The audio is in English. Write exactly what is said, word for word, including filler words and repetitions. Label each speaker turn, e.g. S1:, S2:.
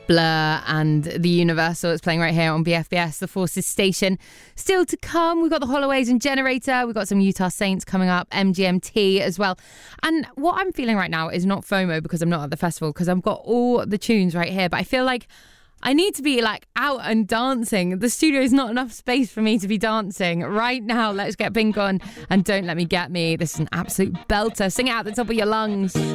S1: Blur and The Universal. It's playing right here on B F B S, the Forces station. Still to come, we've got the Holloways and Generator. We've got some Utah Saints coming up, M G M T as well. And what I'm feeling right now is not FOMO because I'm not at the festival, because I've got all the tunes right here. But I feel like I need to be like out and dancing. The studio is not enough space for me to be dancing. Right now, let's get Pink on and Don't Let Me Get Me. This is an absolute belter. Sing it out the top of your lungs.